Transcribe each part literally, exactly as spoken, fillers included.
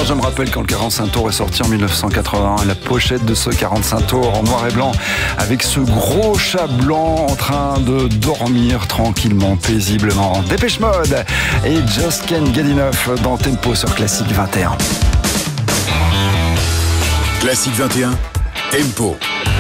Alors je me rappelle quand le quarante-cinq tours est sorti en mille neuf cent quatre-vingt-un, la pochette de ce quarante-cinq tours en noir et blanc avec ce gros chat blanc en train de dormir tranquillement, paisiblement. Dépêche Mode et Just Can't Get Enough dans Tempo sur Classique vingt et un. Classique vingt et un, Tempo.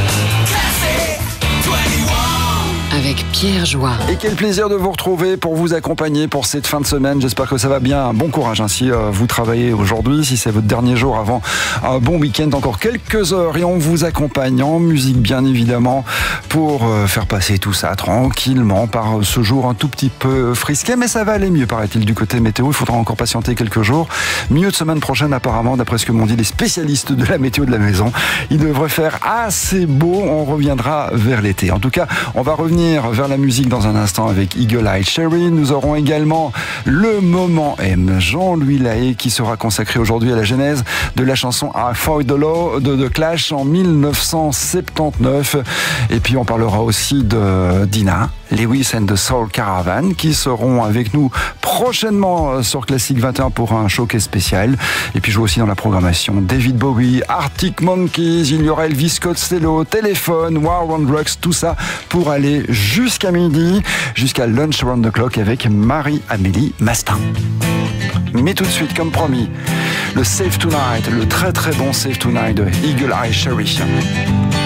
Avec Pierre Joie. Et quel plaisir de vous retrouver pour vous accompagner pour cette fin de semaine. J'espère que ça va bien. Bon courage hein, si euh, vous travaillez aujourd'hui, si c'est votre dernier jour avant un bon week-end. Encore quelques heures et on vous accompagne en musique bien évidemment pour euh, faire passer tout ça tranquillement par ce jour un tout petit peu frisqué. Mais ça va aller mieux paraît-il du côté météo. Il faudra encore patienter quelques jours. Milieu de semaine prochaine apparemment, d'après ce que m'ont dit les spécialistes de la météo de la maison. Il devrait faire assez beau. On reviendra vers l'été. En tout cas, on va revenir vers la musique dans un instant avec Eagle Eye Cherry. Nous aurons également le moment M, Jean-Louis Lahaye, qui sera consacré aujourd'hui à la genèse de la chanson I Fought the Law de The Clash en mille neuf cent soixante-dix-neuf. Et puis on parlera aussi de Dina, Lewis and the Soul Caravan, qui seront avec nous prochainement sur Classique vingt et un pour un showcase spécial. Et puis je vois aussi dans la programmation David Bowie, Arctic Monkeys, il y aura Elvis Costello, Téléphone, War on Drugs, tout ça pour aller jusqu'à midi, jusqu'à Lunch Around the Clock avec Marie-Amélie Mastin. Mais tout de suite, comme promis, le Save Tonight, le très très bon Save Tonight de Eagle Eye Cherry.